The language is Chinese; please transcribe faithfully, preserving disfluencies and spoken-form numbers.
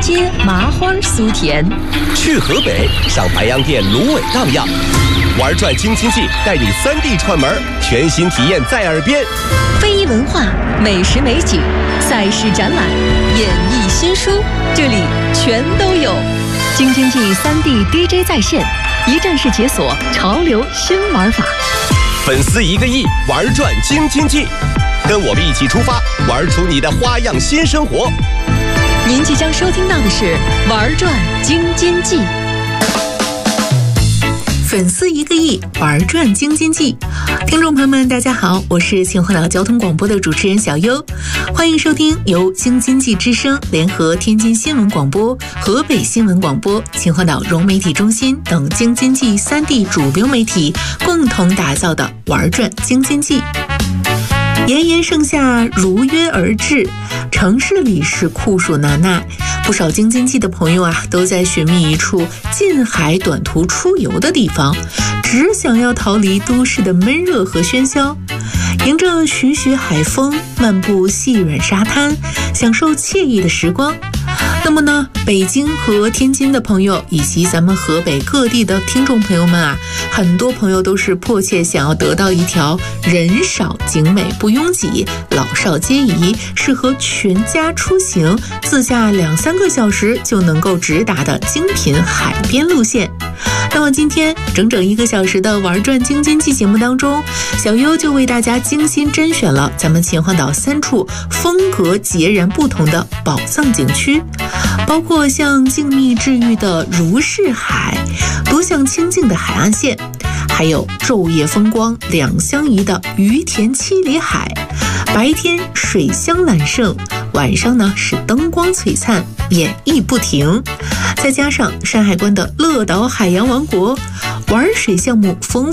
街麻花酥甜。 去河北，上白洋淀芦苇荡漾。玩转京津冀，带你三 D 串门，全新体验在耳边。 非遗文化、美食美景、赛事展览、演艺新书，这里全都有。京津冀三 D D J 在线，一站式解锁潮流新玩法。 粉丝一个亿，玩转京津冀，跟我们一起出发，玩出你的花样新生活。 您即将收听到的是《玩转京津冀》。 粉丝一个亿，玩转京津冀。听众朋友们大家好，我是秦淮岛交通广播的主持人小优，欢迎收听由京津冀之声联合天津新闻广播、河北新闻广播、秦淮岛融媒体中心等京津冀三地主流媒体共同打造的玩转京津冀。炎炎盛夏如约而至，城市里是酷暑难耐，不少京津冀的朋友啊，都在寻觅一处近海短途出游的地方，只想要逃离都市的闷热和喧嚣，迎着徐徐海风，漫步细软沙滩，享受惬意的时光。那么呢，北京和天津的朋友以及咱们河北各地的听众朋友们啊，很多朋友都是迫切想要得到一条人少景美不拥挤、老少皆宜、适合全家出行、自驾两三个小时就能够直达的精品海边路线。那么今天整整一个小时的玩转京津冀节目当中，小优就为大家精心甄选了咱们秦淮岛三处风格截然不同的宝藏景区，包括像静谧治愈的如是海、独享清静的海岸线，还有昼夜风光两相宜的于田七里海。白天水乡揽胜，晚上呢是灯光璀璨，演绎不停。再加上山海关的乐岛海洋王国，玩水项目丰